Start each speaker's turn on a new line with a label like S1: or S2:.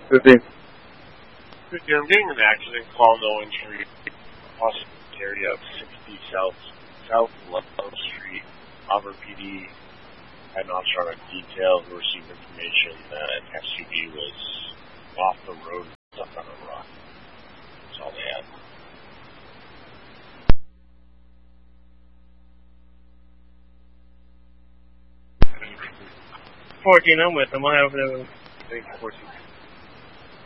S1: 15.
S2: I'm getting an accident call, no injury. Austin area of 60 South Love Street. Auburn PD had an officer on a detail who received information that an SUV was off the road and stuck on a rock. That's all they had.
S3: 14, I'm with them. I'll have them.
S2: I think 14.